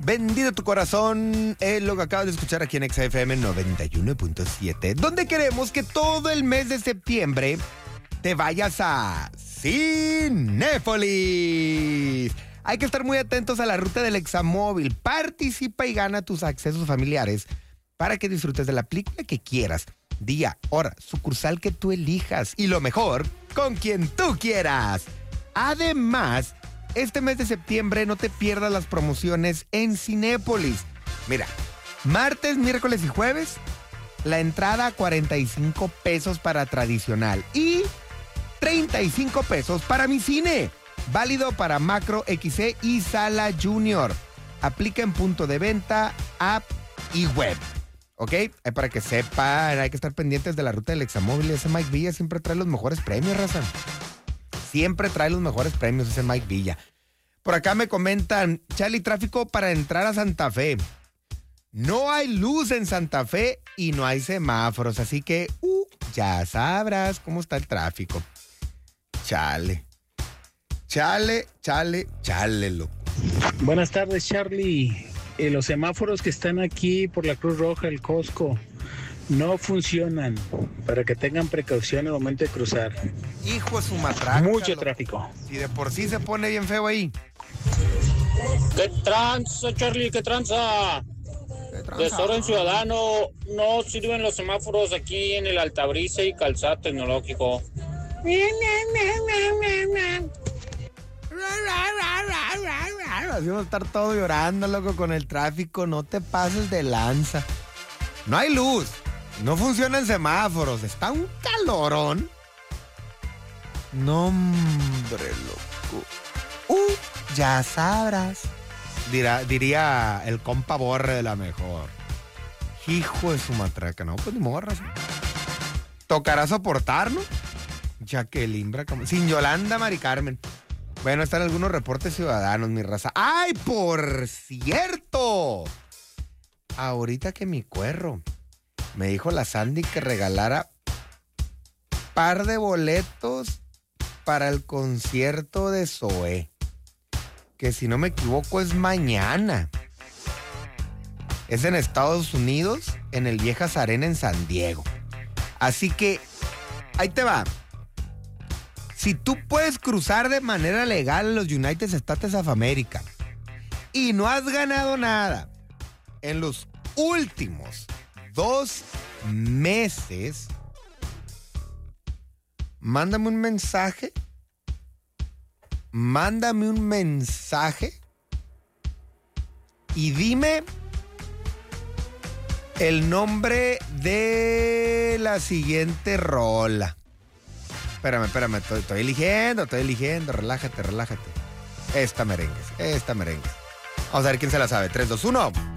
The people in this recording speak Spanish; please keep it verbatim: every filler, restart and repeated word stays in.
Vendido tu corazón es lo que acabas de escuchar aquí en X F M noventa y uno punto siete, donde queremos que todo el mes de septiembre te vayas a Cinépolis. Hay que estar muy atentos a la ruta del Examóvil. Participa y gana tus accesos familiares para que disfrutes de la película que quieras. Día, hora, sucursal que tú elijas. Y lo mejor, con quien tú quieras. Además, este mes de septiembre no te pierdas las promociones en Cinépolis. Mira, martes, miércoles y jueves, la entrada a cuarenta y cinco pesos para tradicional y treinta y cinco pesos para mi cine. Válido para Macro, X C y Sala Junior. Aplica en punto de venta, app y web. ¿Ok? Es para que sepan, hay que estar pendientes de la ruta del Examóvil. Ese Mike Villa siempre trae los mejores premios, raza. Siempre trae los mejores premios ese Mike Villa. Por acá me comentan, Charlie, tráfico para entrar a Santa Fe. No hay luz en Santa Fe y no hay semáforos, así que uh, ya sabrás cómo está el tráfico. Chale. Chale, chale, chale, loco. Buenas tardes, Charlie. Eh, los semáforos que están aquí por la Cruz Roja, el Costco, no funcionan, para que tengan precaución al momento de cruzar. Hijo de su matraca. Mucho loco. tráfico. Y de por sí se pone bien feo ahí. ¿Qué tranza, Charlie? ¿Qué tranza? Desorden ciudadano, no sirven los semáforos aquí en el Altabrisa y Calzado Tecnológico. Así va a estar todo llorando, loco, con el tráfico. No te pases de lanza. No hay luz. No funcionan semáforos. Está un calorón. No, hombre, loco. Uh, ya sabrás. Dirá, diría el compa Borre de la mejor. Hijo de su matraca. No, pues ni morras. Tocará soportar, ¿no? Jacqueline Bracamo. Sin Yolanda, Mari Carmen. Bueno, están algunos reportes ciudadanos, mi raza. ¡Ay, por cierto! Ahorita que mi cuerro me dijo la Sandy que regalara par de boletos para el concierto de Zoé. Que si no me equivoco es mañana. Es en Estados Unidos, en el Viejas Arena en San Diego. Así que, ahí te va. Si tú puedes cruzar de manera legal los United States of America y no has ganado nada en los últimos dos meses, mándame un mensaje, mándame un mensaje y dime el nombre de la siguiente rola. Espérame, espérame, estoy, estoy eligiendo, estoy eligiendo, relájate, relájate. Esta merengue, esta merengue. Vamos a ver quién se la sabe. tres, dos, uno.